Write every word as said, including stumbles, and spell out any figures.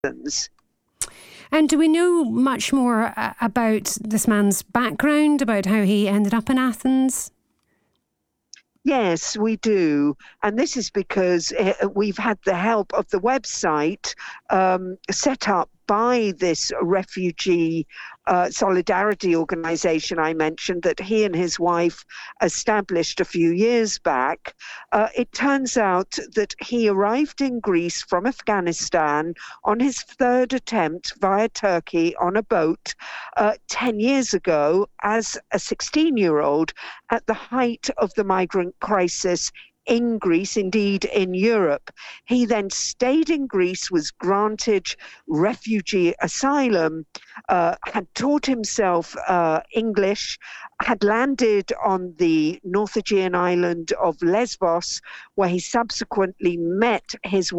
And do we know much more uh, about this man's background, about how he ended up in Athens? Yes, we do. And this is because uh, we've had the help of the website um, set up by this refugee uh, solidarity organization I mentioned that he and his wife established a few years back. Uh, it turns out that he arrived in Greece from Afghanistan on his third attempt via Turkey on a boat uh, ten years ago as a sixteen-year-old at the height of the migrant crisis in Greece, indeed in Europe. He then stayed in Greece, was granted refugee asylum, uh, had taught himself uh, English, had landed on the North Aegean island of Lesbos, where he subsequently met his